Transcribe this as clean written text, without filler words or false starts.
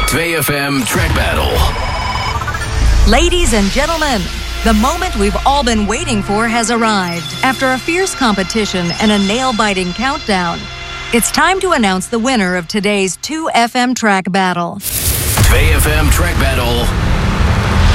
2FM Track Battle. Ladies and gentlemen, the moment we've all been waiting for has arrived. After a fierce competition and a nail-biting countdown, it's time to announce the winner of today's 2FM Track Battle. 2FM Track Battle